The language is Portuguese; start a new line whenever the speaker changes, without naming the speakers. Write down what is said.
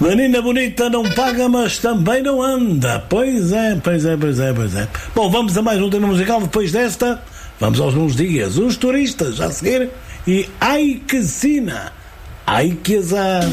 Menina bonita não paga, mas também não anda. Pois é. Bom, vamos a mais um tema musical. Depois desta, vamos aos bons dias. Os turistas a seguir. E ai que sina, ai que azar.